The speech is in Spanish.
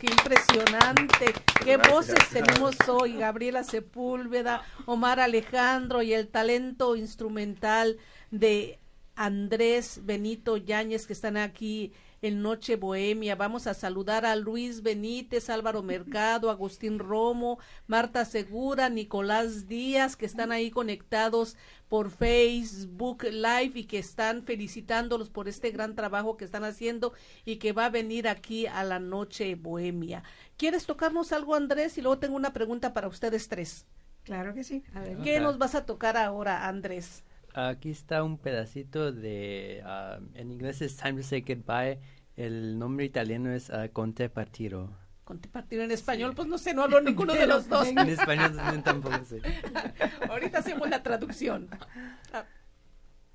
qué impresionante. Qué voces tenemos hoy. Gabriela Sepúlveda, Omar Alejandro y el talento instrumental de Andrés Benito Yáñez, que están aquí en Noche Bohemia. Vamos a saludar a Luis Benítez, Álvaro Mercado, Agustín Romo, Marta Segura, Nicolás Díaz, que están ahí conectados por Facebook Live y que están felicitándolos por este gran trabajo que están haciendo y que va a venir aquí a la Noche Bohemia. ¿Quieres tocarnos algo, Andrés? Y luego tengo una pregunta para ustedes tres. Claro que sí. A ver. ¿Qué nos vas a tocar ahora, Andrés? Aquí está un pedacito de, en inglés es Time to Say Goodbye, el nombre italiano es Con te partiro. Con te partiro en español, sí. Pues no sé, no hablo ninguno de los dos. En español tampoco sé. Ahorita hacemos la traducción.